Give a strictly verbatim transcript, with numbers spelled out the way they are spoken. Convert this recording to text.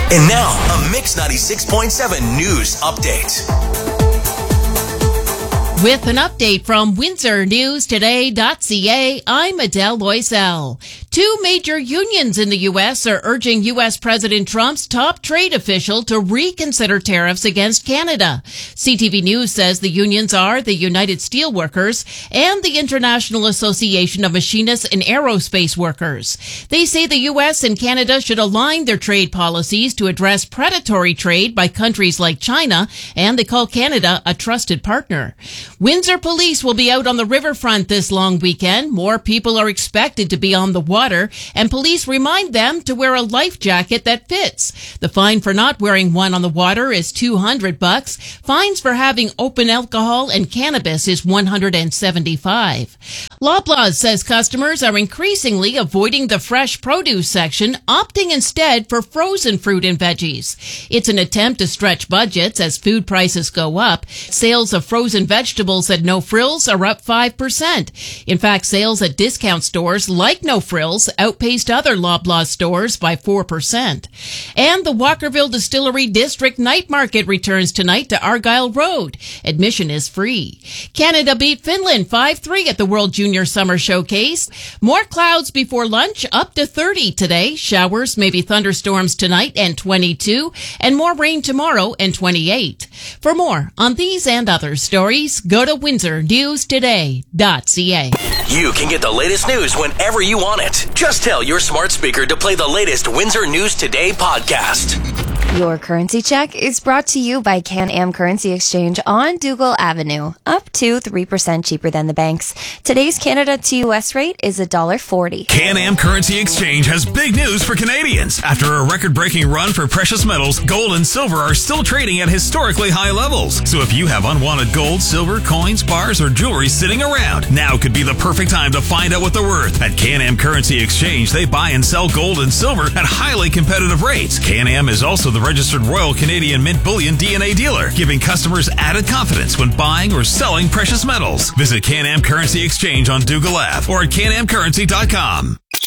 And now, a Mix ninety-six point seven news update. With an update from Windsor News Today dot C A, I'm Adele Loisel. Two major unions in the U S are urging U S President Trump's top trade official to reconsider tariffs against Canada. C T V News says the unions are the United Steelworkers and the International Association of Machinists and Aerospace Workers. They say the U S and Canada should align their trade policies to address predatory trade by countries like China, and they call Canada a trusted partner. Windsor police will be out on the riverfront this long weekend. More people are expected to be on the water, and police remind them to wear a life jacket that fits. The fine for not wearing one on the water is two hundred bucks. Fines for having open alcohol and cannabis is one hundred seventy-five. Loblaws says customers are increasingly avoiding the fresh produce section, opting instead for frozen fruit and veggies. It's an attempt to stretch budgets as food prices go up. Sales of frozen vegetables at No Frills are up five percent. In fact, sales at discount stores like No Frills outpaced other Loblaws stores by four percent. And the Walkerville Distillery District Night Market returns tonight to Argyle Road. Admission is free. Canada beat Finland five three at the World Junior Summer Showcase. More clouds before lunch, up to thirty today. Showers, maybe thunderstorms tonight, and twenty-two. And more rain tomorrow, and twenty-eight. For more on these and other stories, go to Windsor News Today dot C A. You can get the latest news whenever you want it. Just tell your smart speaker to play the latest Windsor News Today podcast. Your currency check is brought to you by Can-Am Currency Exchange on Dougal Avenue, up to three percent cheaper than the banks. Today's Canada to U S rate is one dollar forty. Can-Am Currency Exchange has big news for Canadians. After a record-breaking run for precious metals, gold and silver are still trading at historically high levels. So if you have unwanted gold, silver, coins, bars, or jewelry sitting around, now could be the perfect time to find out what they're worth. At Can-Am Currency Exchange, they buy and sell gold and silver at highly competitive rates. Can-Am is also the registered Royal Canadian Mint Bullion D N A dealer, giving customers added confidence when buying or selling precious metals. Visit Can-Am Currency Exchange on Dougal Ave or at can am currency dot com.